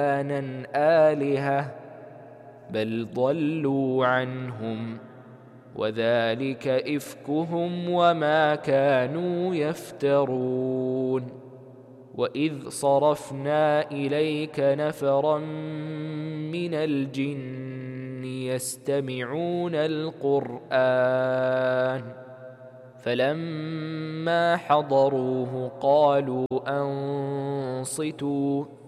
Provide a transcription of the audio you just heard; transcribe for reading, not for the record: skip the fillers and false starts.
آلهة بل ضلوا عنهم وذلك إفكهم وما كانوا يفترون. وإذ صرفنا إليك نفرا من الجن يستمعون القرآن فلما حضروه قالوا أنصتوا